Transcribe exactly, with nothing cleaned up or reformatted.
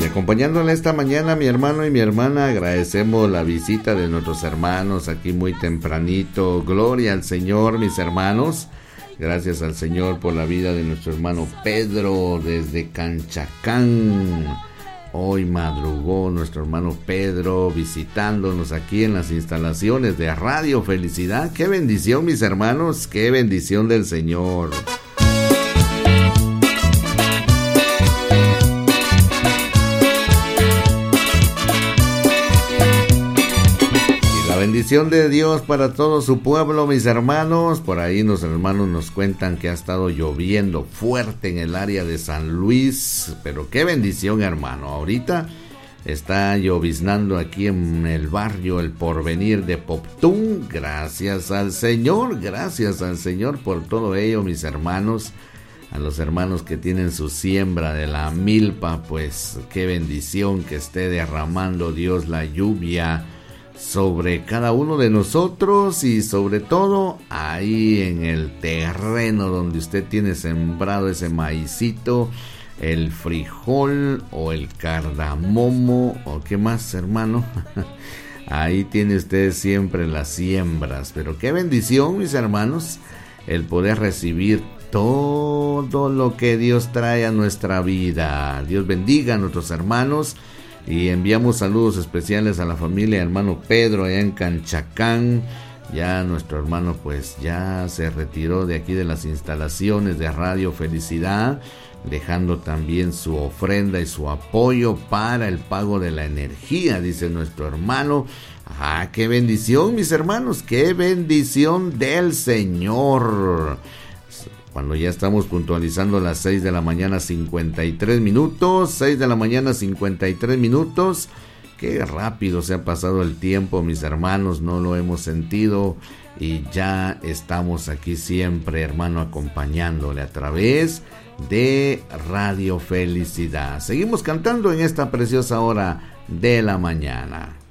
Y acompañándole esta mañana, mi hermano y mi hermana, agradecemos la visita de nuestros hermanos aquí muy tempranito. Gloria al Señor, mis hermanos. Gracias al Señor por la vida de nuestro hermano Pedro desde Canchacán. Hoy madrugó nuestro hermano Pedro visitándonos aquí en las instalaciones de Radio Felicidad. ¡Qué bendición, mis hermanos! ¡Qué bendición del Señor! Bendición de Dios para todo su pueblo, mis hermanos. Por ahí los hermanos nos cuentan que ha estado lloviendo fuerte en el área de San Luis, pero qué bendición, hermano. Ahorita está lloviznando aquí en el barrio El Porvenir de Poptún. Gracias al Señor, gracias al Señor por todo ello, mis hermanos. A los hermanos que tienen su siembra de la milpa, pues qué bendición que esté derramando Dios la lluvia sobre cada uno de nosotros y sobre todo ahí en el terreno donde usted tiene sembrado ese maicito, el frijol o el cardamomo o qué más, hermano. Ahí tiene usted siempre las siembras, pero qué bendición, mis hermanos, el poder recibir todo lo que Dios trae a nuestra vida. Dios bendiga a nuestros hermanos. Y enviamos saludos especiales a la familia hermano Pedro allá en Canchacán. Ya nuestro hermano pues ya se retiró de aquí de las instalaciones de Radio Felicidad, dejando también su ofrenda y su apoyo para el pago de la energía, dice nuestro hermano. ¡Ah, qué bendición, mis hermanos! ¡Qué bendición del Señor! Cuando ya estamos puntualizando las seis de la mañana cincuenta y tres minutos, seis de la mañana cincuenta y tres minutos. Qué rápido se ha pasado el tiempo, mis hermanos, no lo hemos sentido y ya estamos aquí siempre, hermano, acompañándole a través de Radio Felicidad. Seguimos cantando en esta preciosa hora de la mañana.